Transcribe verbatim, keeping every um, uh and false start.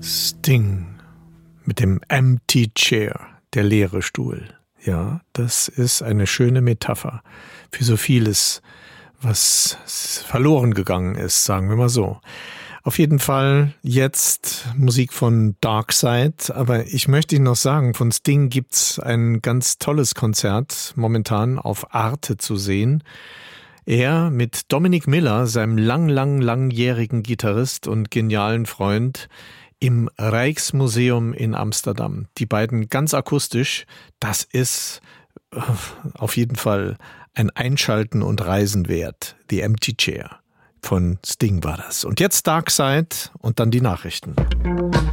Sting mit dem Empty Chair, der leere Stuhl. Ja, das ist eine schöne Metapher für so vieles, was verloren gegangen ist, sagen wir mal so. Auf jeden Fall jetzt Musik von Darkside, aber ich möchte Ihnen noch sagen, von Sting gibt's ein ganz tolles Konzert momentan auf Arte zu sehen. Er mit Dominic Miller, seinem lang, lang, langjährigen Gitarrist und genialen Freund, im Rijksmuseum in Amsterdam. Die beiden ganz akustisch, das ist auf jeden Fall ein Einschalten und Reisen wert. The Empty Chair von Sting war das. Und jetzt Darkside und dann die Nachrichten.